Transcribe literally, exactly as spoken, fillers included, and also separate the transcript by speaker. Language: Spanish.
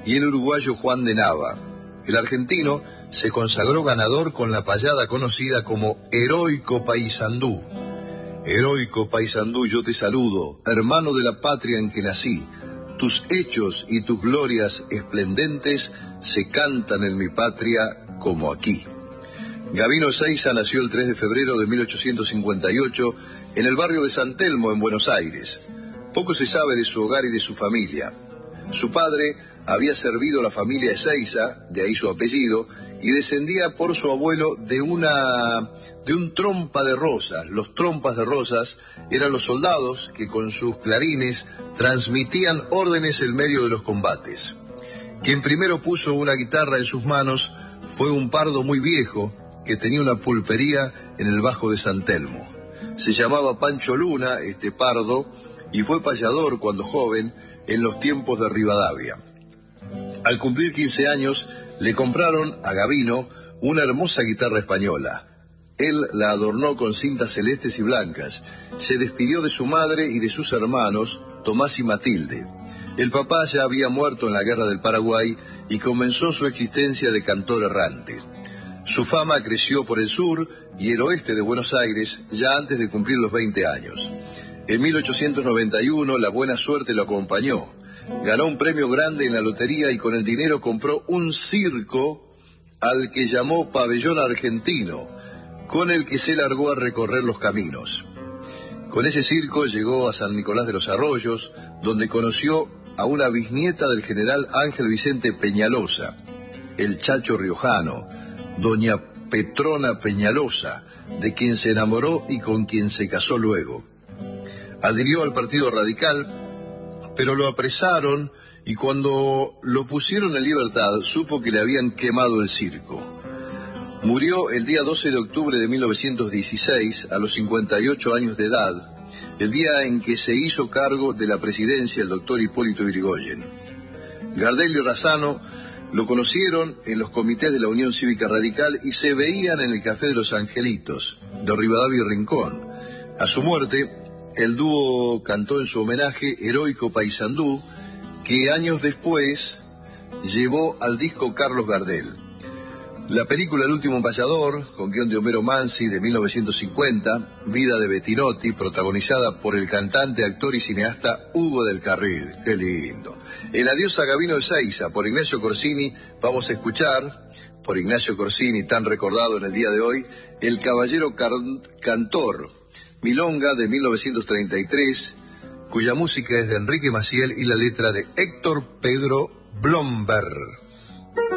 Speaker 1: y el uruguayo Juan de Nava. El argentino se consagró ganador con la payada conocida como Heroico Paysandú. Heroico Paysandú, yo te saludo, hermano de la patria en que nací. Tus hechos y tus glorias esplendentes se cantan en mi patria como aquí. Gabino Ezeiza nació el tres de febrero de mil ochocientos cincuenta y ocho en el barrio de San Telmo, en Buenos Aires. Poco se sabe de su hogar y de su familia. Su padre había servido a la familia Ezeiza, de ahí su apellido, y descendía por su abuelo de una de un trompa de rosas. Los trompas de rosas eran los soldados que con sus clarines transmitían órdenes en medio de los combates. Quien primero puso una guitarra en sus manos fue un pardo muy viejo que tenía una pulpería en el Bajo de San Telmo. Se llamaba Pancho Luna, este pardo, y fue payador cuando joven en los tiempos de Rivadavia. Al cumplir quince años, le compraron a Gabino una hermosa guitarra española. Él la adornó con cintas celestes y blancas. Se despidió de su madre y de sus hermanos, Tomás y Matilde. El papá ya había muerto en la Guerra del Paraguay y comenzó su existencia de cantor errante. Su fama creció por el sur y el oeste de Buenos Aires ya antes de cumplir los veinte años. En mil ochocientos noventa y uno la buena suerte lo acompañó. Ganó un premio grande en la lotería y con el dinero compró un circo al que llamó Pabellón Argentino, con el que se largó a recorrer los caminos. Con ese circo llegó a San Nicolás de los Arroyos, donde conoció a una bisnieta del general Ángel Vicente Peñalosa, el Chacho Riojano, doña Petrona Peñalosa, de quien se enamoró y con quien se casó luego. Adhirió al Partido Radical, pero lo apresaron y cuando lo pusieron en libertad supo que le habían quemado el circo. Murió el día doce de octubre de mil novecientos dieciséis, a los cincuenta y ocho años de edad, el día en que se hizo cargo de la presidencia el doctor Hipólito Yrigoyen. Gardel y Razzano lo conocieron en los comités de la Unión Cívica Radical y se veían en el Café de los Angelitos, de Rivadavia y Rincón. A su muerte, el dúo cantó en su homenaje Heroico Paysandú, que años después llevó al disco Carlos Gardel. La película El último payador, con guión de Homero Mansi de mil novecientos cincuenta, Vida de Bettinotti, protagonizada por el cantante, actor y cineasta Hugo del Carril. ¡Qué lindo! El adiós a Gabino Ezeiza, por Ignacio Corsini. Vamos a escuchar, por Ignacio Corsini, tan recordado en el día de hoy, El Caballero Car- Cantor, Milonga de mil novecientos treinta y tres, cuya música es de Enrique Maciel y la letra de Héctor Pedro Blomberg.